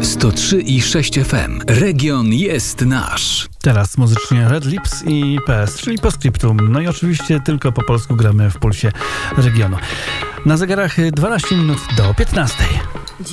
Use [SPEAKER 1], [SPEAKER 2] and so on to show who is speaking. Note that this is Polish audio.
[SPEAKER 1] 103,6 FM. Region jest nasz.
[SPEAKER 2] Teraz muzycznie Red Lips i PS, czyli Postscriptum. No i oczywiście tylko po polsku gramy w Pulsie Regionu. Na zegarach 12 minut do 15.